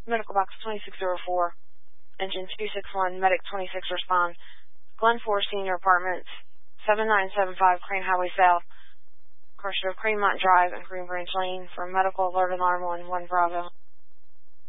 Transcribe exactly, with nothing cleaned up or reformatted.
Medical Box twenty-six oh four, Engine two six one, Medic twenty-six respond. Glen Forest Senior Apartments, seven nine seven five Crane Highway South, Crusher Crane Mountain Drive and Green Branch Lane for Medical Alert Alarm one, one Bravo.